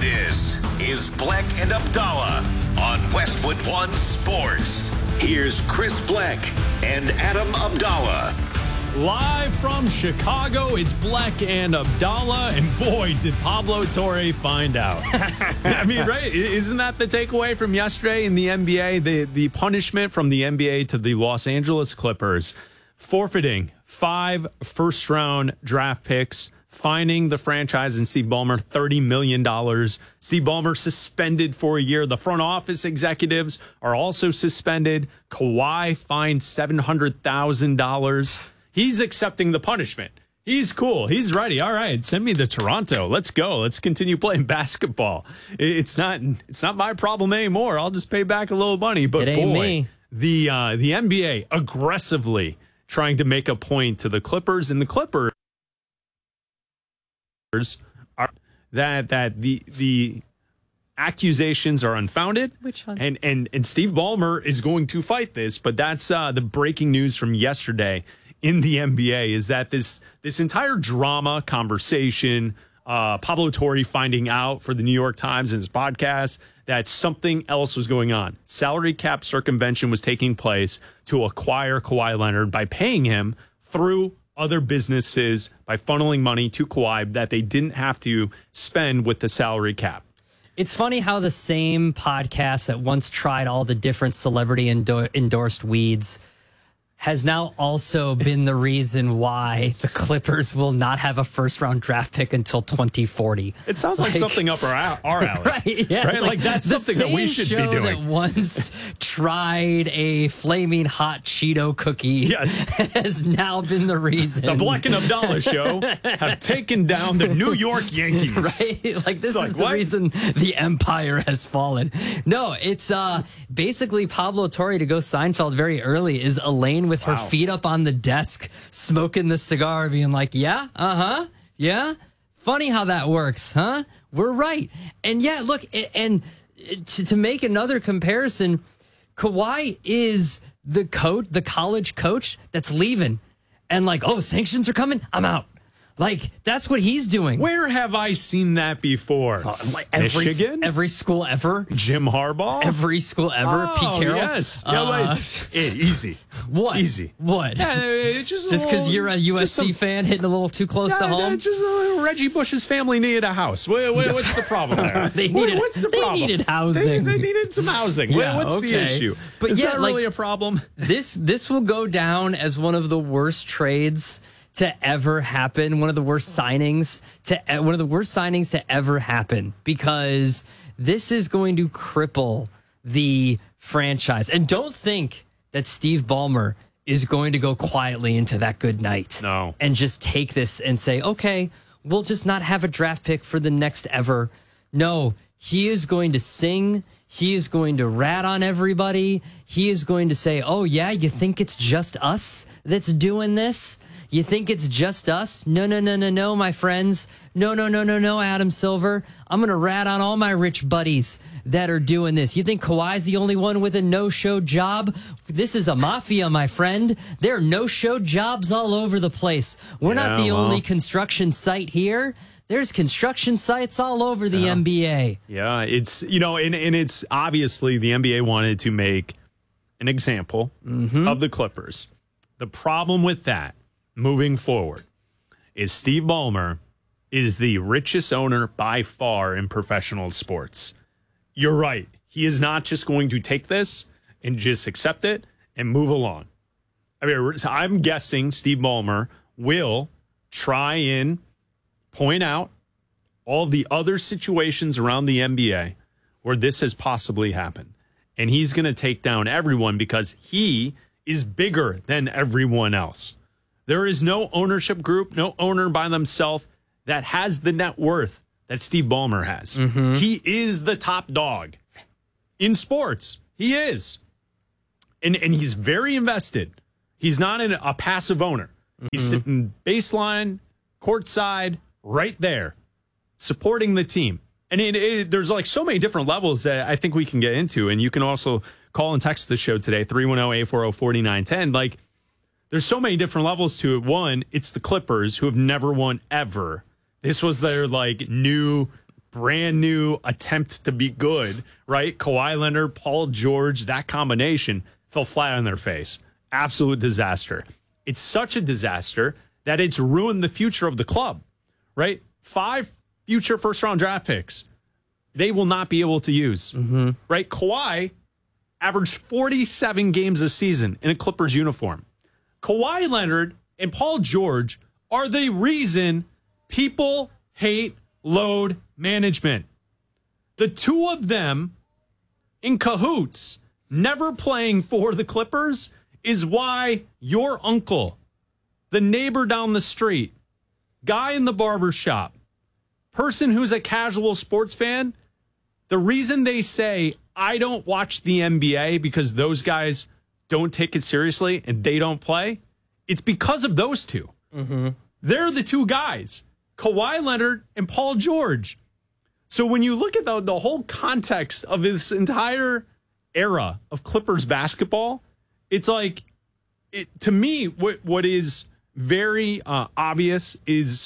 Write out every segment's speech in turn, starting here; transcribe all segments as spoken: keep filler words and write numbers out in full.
This is Bleck and Abdallah on Westwood One Sports. Here's Chris Bleck and Adam Abdallah. Live from Chicago, it's Bleck and Abdallah, and boy, did Pablo Torre find out. I mean, right? Isn't that the takeaway from yesterday in the N B A? The, the punishment from the N B A to the Los Angeles Clippers, forfeiting five first-round draft picks, fining the franchise and Steve Ballmer thirty million dollars. Steve Ballmer suspended for a year. The front office executives are also suspended. Kawhi fined seven hundred thousand dollars. He's accepting the punishment. He's cool. He's ready. All right, send me to Toronto. Let's go. Let's continue playing basketball. It's not it's not my problem anymore. I'll just pay back a little money. But it ain't boy, me. the uh, the N B A aggressively trying to make a point to the Clippers, and the Clippers are that that the the accusations are unfounded. Which one? And and and Steve Ballmer is going to fight this. But that's uh, the breaking news from yesterday in the N B A is that this this entire drama conversation, uh, Pablo Torre finding out for the New York Times in his podcast that something else was going on. Salary cap circumvention was taking place to acquire Kawhi Leonard by paying him through other businesses, by funneling money to Kawhi that they didn't have to spend with the salary cap. It's funny how the same podcast that once tried all the different celebrity endo- endorsed weeds has now also been the reason why the Clippers will not have a first-round draft pick until twenty forty. It sounds like, like something up our, our alley. Right, yeah. Right? Like, like that's something that we should be doing. The same show that once tried a flaming hot Cheeto cookie yes. has now been the reason. The Bleck and Abdallah show have taken down the New York Yankees. Right? Like, this it's is like, the what? reason the empire has fallen. No, it's uh, basically Pablo Torre, to go Seinfeld very early, is Elaine with her wow. feet up on the desk, smoking the cigar, being like, yeah, uh-huh, yeah. Funny how that works, huh? We're right. And yeah, look, and to, to make another comparison, Kawhi is the coach, the college coach that's leaving. And like, oh, sanctions are coming, I'm out. Like, that's what he's doing. Where have I seen that before? Uh, like every, Michigan? Every school ever. Jim Harbaugh? Every school ever. Oh, Pete Carroll. yes. Yeah, Uh, wait. Eh, easy. What? Easy. What? Yeah, uh, just Just because you're a U S C some, fan hitting a little too close yeah, to home? Yeah, just uh, Reggie Bush's family needed a house. What, what, what's the problem there? they what, needed, what's the they problem? needed housing. They, they needed some housing. Yeah, what's okay. the issue? But Is yeah, that like, really a problem? This this will go down as one of the worst trades to ever happen, one of the worst signings to one of the worst signings to ever happen, because this is going to cripple the franchise. And don't think that Steve Ballmer is going to go quietly into that good night. No. And just take this and say, okay, we'll just not have a draft pick for the next ever. No, he is going to sing. He is going to rat on everybody. He is going to say, oh, yeah, you think it's just us that's doing this? You think it's just us? No, no, no, no, no, my friends. No, no, no, no, no, Adam Silver. I'm going to rat on all my rich buddies that are doing this. You think Kawhi's the only one with a no-show job? This is a mafia, my friend. There are no-show jobs all over the place. We're yeah, not the well. only construction site here. There's construction sites all over the yeah. N B A. Yeah, it's, you know, and, and it's obviously the N B A wanted to make an example mm-hmm. of the Clippers. The problem with that, moving forward, is Steve Ballmer is the richest owner by far in professional sports. You're right. He is not just going to take this and just accept it and move along. I mean, I'm guessing Steve Ballmer will try and point out all the other situations around the N B A where this has possibly happened. And he's going to take down everyone because he is bigger than everyone else. There is no ownership group, no owner by themselves that has the net worth that Steve Ballmer has. Mm-hmm. He is the top dog in sports. He is. And and he's very invested. He's not in a passive owner. Mm-hmm. He's sitting baseline, courtside, right there, supporting the team. And it, it, there's like so many different levels that I think we can get into. And you can also call and text the show today, three one zero, eight four zero, four nine one zero. Like, there's so many different levels to it. One, it's the Clippers, who have never won ever. This was their like new brand new attempt to be good, right? Kawhi Leonard, Paul George, that combination fell flat on their face. Absolute disaster. It's such a disaster that it's ruined the future of the club, right? Five future first-round draft picks they will not be able to use, mm-hmm. right? Kawhi averaged forty-seven games a season in a Clippers uniform. Kawhi Leonard and Paul George are the reason people hate load management. The two of them in cahoots, never playing for the Clippers, is why your uncle, the neighbor down the street, guy in the barber shop, person who's a casual sports fan, the reason they say, I don't watch the N B A because those guys don't take it seriously and they don't play, it's because of those two. Mm-hmm. They're the two guys, Kawhi Leonard and Paul George. So when you look at the, the whole context of this entire era of Clippers basketball, it's like, it, to me, what what is very uh, obvious is,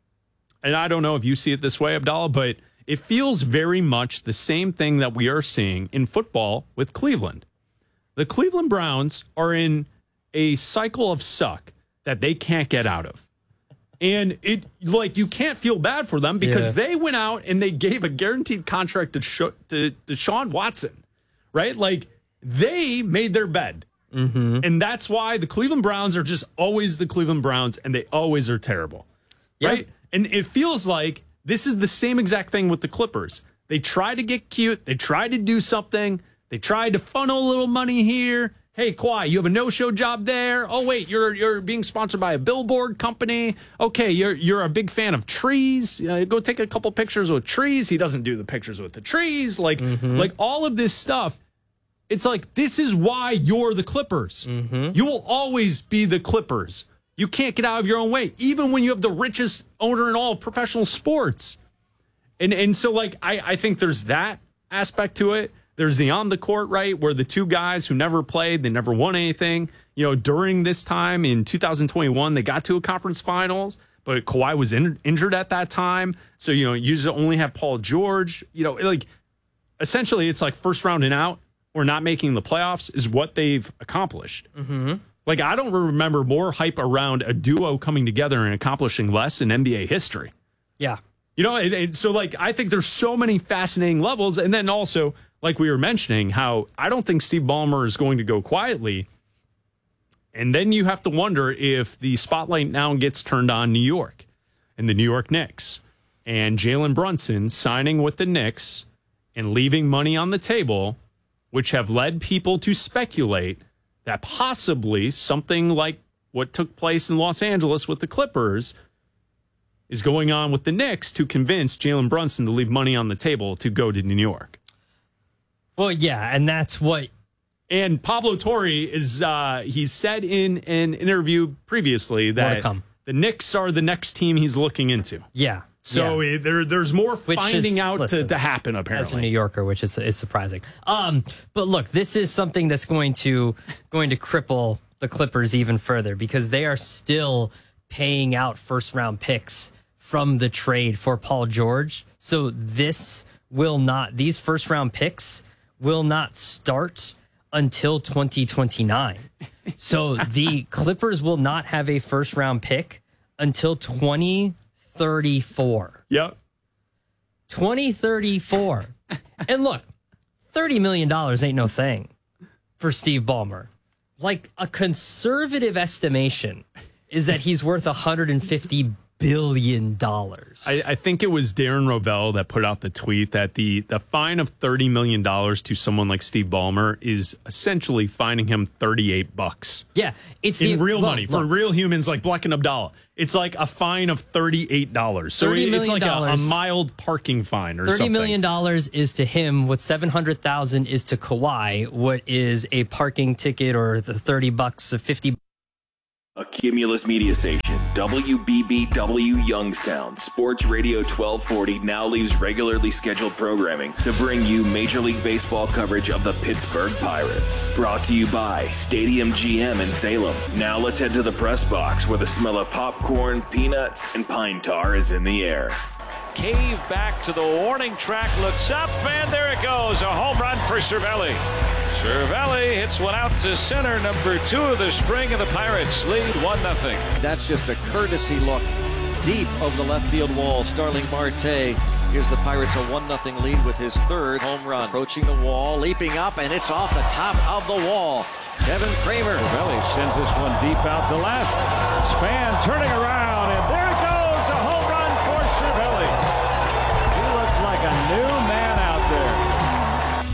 and I don't know if you see it this way, Abdallah, but it feels very much the same thing that we are seeing in football with Cleveland. The Cleveland Browns are in a cycle of suck that they can't get out of. And it, like, you can't feel bad for them because yeah. they went out and they gave a guaranteed contract to, Sh- to, to Deshaun Watson, right? Like, they made their bed. Mm-hmm. And that's why the Cleveland Browns are just always the Cleveland Browns, and they always are terrible, yep. right? And it feels like this is the same exact thing with the Clippers. They try to get cute. They try to do something. They tried to funnel a little money here. Hey, Kawhi, you have a no-show job there. Oh, wait, you're you're being sponsored by a billboard company. Okay, you're you're a big fan of trees. Uh, go take a couple pictures with trees. He doesn't do the pictures with the trees. Like, mm-hmm. like all of this stuff. It's like, this is why you're the Clippers. Mm-hmm. You will always be the Clippers. You can't get out of your own way, even when you have the richest owner in all of professional sports. And and so, like, I, I think there's that aspect to it. There's the on the court, right, where the two guys who never played, they never won anything. You know, during this time in two thousand twenty-one, they got to a conference finals, but Kawhi was in, injured at that time. So, you know, you usually only have Paul George. You know, like, essentially, it's like first round and out or not making the playoffs is what they've accomplished. Mm-hmm. Like, I don't remember more hype around a duo coming together and accomplishing less in N B A history. Yeah. You know, it, it, so, like, I think there's so many fascinating levels. And then also, like we were mentioning, how I don't think Steve Ballmer is going to go quietly. And then you have to wonder if the spotlight now gets turned on New York and the New York Knicks. And Jalen Brunson signing with the Knicks and leaving money on the table, which have led people to speculate that possibly something like what took place in Los Angeles with the Clippers is going on with the Knicks to convince Jalen Brunson to leave money on the table to go to New York. Well, yeah, and that's what... And Pablo Torre is, uh, he said in an interview previously that the Knicks are the next team he's looking into. Yeah. So yeah. It, there, there's more which finding is, out listen, to, to happen, apparently. As a New Yorker, which is, is surprising. Um, but look, this is something that's going to going to cripple the Clippers even further because they are still paying out first-round picks from the trade for Paul George. So this will not, these first-round picks will not start until twenty twenty-nine. So the Clippers will not have a first-round pick until twenty thirty-four. Yep. twenty thirty-four. And look, thirty million dollars ain't no thing for Steve Ballmer. Like, a conservative estimation is that he's worth one hundred fifty billion dollars. I, I think it was Darren Rovell that put out the tweet that the, the fine of thirty million dollars to someone like Steve Ballmer is essentially fining him thirty-eight bucks. Yeah. It's in the, real look, money for look. real humans like Black and Abdallah. It's like a fine of thirty-eight dollars. So it's like a, a mild parking fine or thirty something. thirty million dollars is to him what seven hundred thousand dollars is to Kawhi, what is a parking ticket or the thirty bucks of fifty. A Cumulus media station, W B B W Youngstown, Sports Radio twelve forty now leaves regularly scheduled programming to bring you Major League Baseball coverage of the Pittsburgh Pirates. Brought to you by Stadium G M in Salem. Now let's head to the press box where the smell of popcorn, peanuts, and pine tar is in the air. cave back to the warning track, looks up, and there it goes. A home run for Cervelli. Cervelli hits one out to center, number two of the spring, and the Pirates lead one nothing. That's just a courtesy look deep of the left field wall. Starling Marte gives the Pirates a one nothing lead with his third home run. Approaching the wall, leaping up, and it's off the top of the wall. Kevin Kramer. Cervelli sends this one deep out to left. Span turning around.